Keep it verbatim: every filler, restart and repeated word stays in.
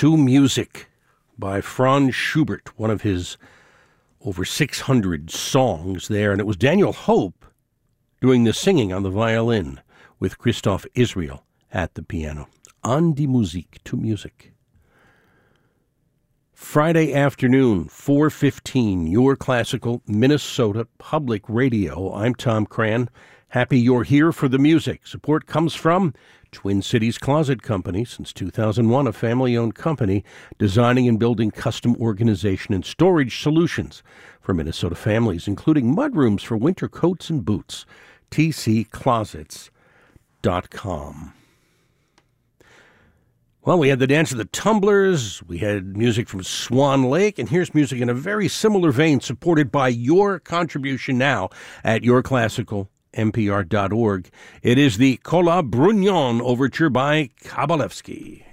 to Music by Franz Schubert, one of his over six hundred songs there. And it was Daniel Hope doing the singing on the violin with Christoph Israel at the piano. An die Musik, to Music. Friday afternoon, four fifteen, Your Classical Minnesota Public Radio. I'm Tom Cran. Happy you're here for the music. Support comes from Twin Cities Closet Company, since two thousand one, a family-owned company designing and building custom organization and storage solutions for Minnesota families, including mudrooms for winter coats and boots. T C closets dot com. Well, we had the Dance of the Tumblers, we had music from Swan Lake, and here's music in a very similar vein, supported by your contribution now at your classical N P R dot org. It is the Kola Brunyon Overture by Kabalevsky.